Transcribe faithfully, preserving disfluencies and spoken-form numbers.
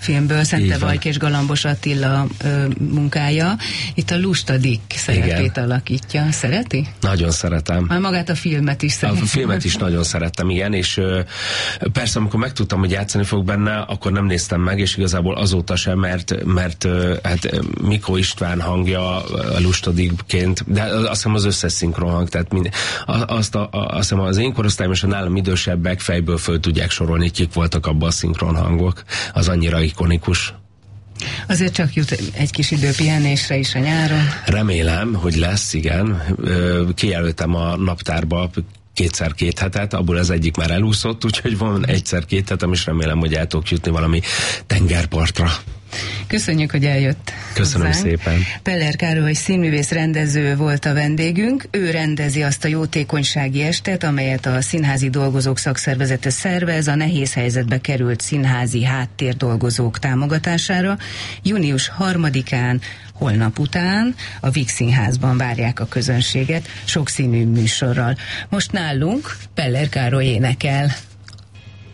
filmből, Szente Vajk és Galambos Attila ö, munkája. Itt a Lusta Dick szerepét igen. alakítja. Szereti? Nagyon szeretem. Már magát a filmet is szeretem. A filmet is nagyon szerettem, igen, és ö, persze, amikor megtudtam, hogy játszani fog benne, akkor nem néztem meg, és igazából azóta sem, mert, mert ö, hát Mikó István hangja a Lusta Dickként, de azt hiszem az összes szinkronhang, tehát mind, azt, a, azt hiszem az én korosztályom és a nálam idősebbek fejből föl tudják sorolni, kik voltak abban a szinkronhangok. Az annyira ikonikus. Azért csak jut egy kis idő pihenésre is a nyáron. Remélem, hogy lesz, igen. Kijelöltem a naptárba kétszer két hetet, abból az egyik már elúszott, úgyhogy van egyszer két hetem, és remélem, hogy el tudok jutni valami tengerpartra. Köszönjük, hogy eljött. Köszönöm hozzánk. szépen. Peller Károly színművész rendező volt a vendégünk. Ő rendezi azt a jótékonysági estet, amelyet a Színházi Dolgozók Szakszervezete szervez a nehéz helyzetbe került színházi háttérdolgozók támogatására. június harmadikán, holnap után a Víg Színházban várják a közönséget sokszínű műsorral. Most nálunk Peller Károly énekel.